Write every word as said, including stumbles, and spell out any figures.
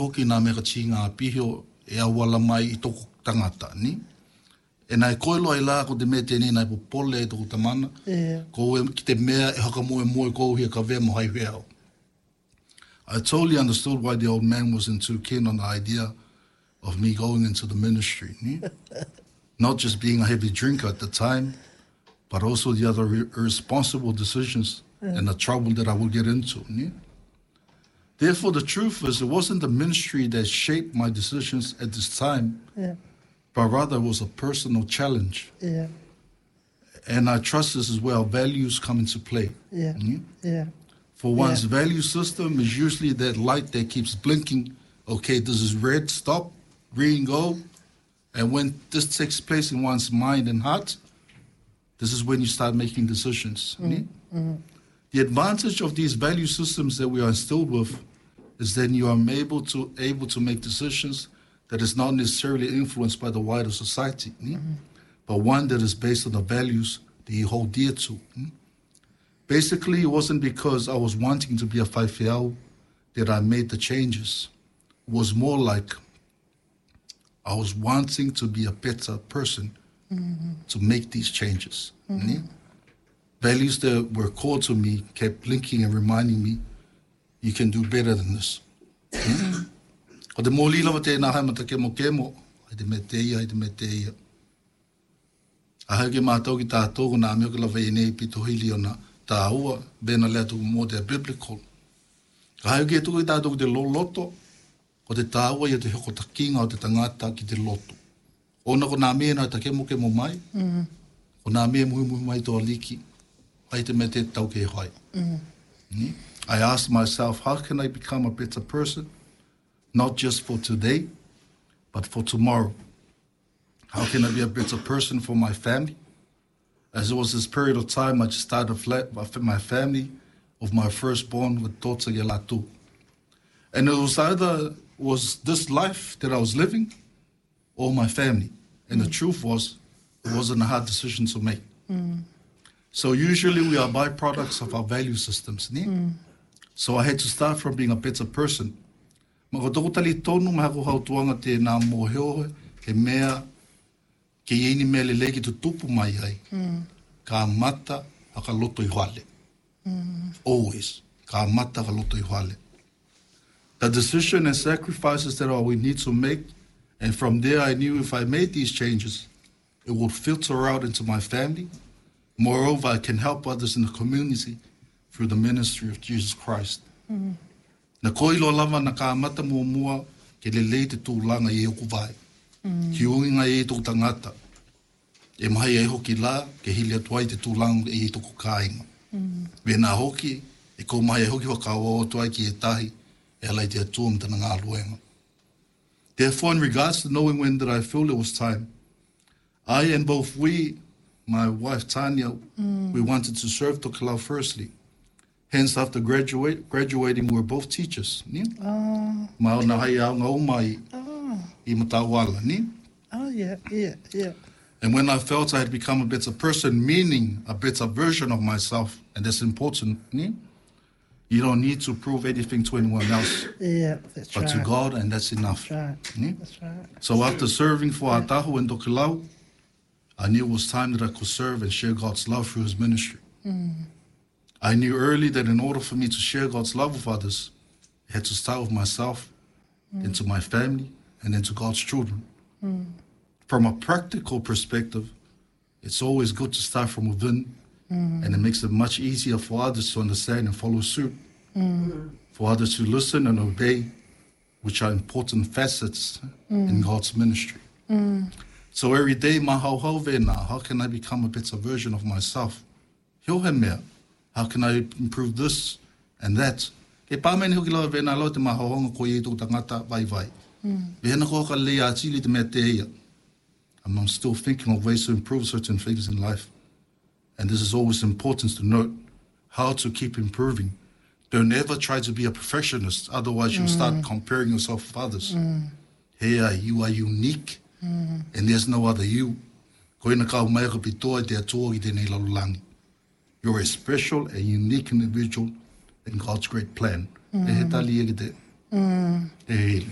hoki nā mea ka tinga pihio e awala mai I toko tangata, ni? E nai koilo ai la ko te mea tēnei nai po pole e toko tamana, Yeah. ko e ki te mea e haka moe moe kou hia ka vea mo hai hea. I totally understood why the old man wasn't too keen on the idea of me going into the ministry, ni? Not just being a heavy drinker at the time, but also the other re- irresponsible decisions yeah. and the trouble that I would get into. Yeah? Therefore, the truth is, it wasn't the ministry that shaped my decisions at this time, Yeah. but rather it was a personal challenge. Yeah. And I trust this is where our values come into play. Yeah. Yeah? Yeah. For one's Yeah. value system is usually that light that keeps blinking. Okay, this is red, stop, green, go. And when this takes place in one's mind and heart, this is when you start making decisions. Mm, yeah? mm. The advantage of these value systems that we are instilled with is then you are able to able to make decisions that is not necessarily influenced by the wider society, yeah? Mm-hmm. but one that is based on the values that you hold dear to. Yeah? Basically, it wasn't because I was wanting to be a whaiwhiao that I made the changes. It was more like I was wanting to be a better person mm-hmm. to make these changes. Mm-hmm. Yeah? Values that were core to me kept blinking and reminding me, you can do better than this. Yeah? O te mō lila wa tēnā hai mata kemo kemo, hai te me te ia, hai te me te ia. A hai ke mātou ki tātou ko nā mea ki lawa i nei pito hili o nā tā ua, bēna lea tuku mō te biblical. Ka hai ke tuku i tātou ki te loloto, ko te tā ua i te hoko takinga o te tangata ki te loto. Ona ko nā mea nā ta kemo kemo mai, mm-hmm. ko nā mea muhi muhi mai toa liki, hai te me te tau ke hai. Mm-hmm. I asked myself, how can I become a better person? Not just for today, but for tomorrow. How can I be a better person for my family? As it was this period of time, I just started flat with my family of my firstborn with Tota Gelatu. And it was either was this life that I was living or my family. And mm. the truth was, it wasn't a hard decision to make. Mm. So usually we are byproducts of our value systems. Mm. So I had to start from being a better person. Ma ko toko tali tonu ma hako hautuanga te nā mōheohe, he mea, ke ieni mea lele ki tu tupu mai ai. Mm. Ka mata a ka loto I hale. Mm. Always. Ka mata ka loto I hale. The decision and sacrifices that we need to make, and from there I knew if I made these changes, it would filter out into my family. Moreover, I can help others in the community through the ministry of Jesus Christ. Mm. Na koilo lava na ka mata mua mua ke lelei te tūlanga I oku vai. Mm. Ki uinga I tōku tangata. E mahi e hoki la ke hili atuai te tūlanga I tōku kāinga. Mm. Wena hoki, e ko mahi e hoki waka o atuai ki e tahi, e alai te atua mtana ngā luenga. Therefore, in regards to knowing when that I feel it was time, I and both we, my wife Tanya, mm. we wanted to serve Tokelau firstly. Hence, after graduate, graduating, we were both teachers. Ni? Oh. Mao na hai au ngā umai Oh. I Matawala. Ni? Oh, yeah, yeah, yeah. And when I felt I had become a better person, meaning a better version of myself, and that's important, ni? You don't need to prove anything to anyone else. Yeah, that's but right. to God, and that's enough. That's right. Ni? That's right. So after serving for yeah. Atahu and Tokelau, I knew it was time that I could serve and share God's love through his ministry. Mm. I knew early that in order for me to share God's love with others, it had to start with myself, mm. into my family, and into God's children. Mm. From a practical perspective, it's always good to start from within, mm. and it makes it much easier for others to understand and follow suit, mm. for others to listen and obey, which are important facets mm. in God's ministry. Mm. So every day, ma hau hau vena, how can I become a better version of myself? Hio he mea. How can I improve this and that? Ke pāmeni hoki lawa vena alo te mahahonga ko i tōku tangata vai vai. Vena ko ka lea atili te mea te ia. I'm still thinking of ways to improve certain things in life. And this is always important to note, how to keep improving. Don't ever try to be a perfectionist, otherwise mm. you'll start comparing yourself with others. Mm. Hey, you are unique, mm. and there's no other you. Koina ka umai ka pitoa te atua I tēnei lalulangi. You're a special and unique individual in God's great plan. Mm. E he tali e te. Mm. E he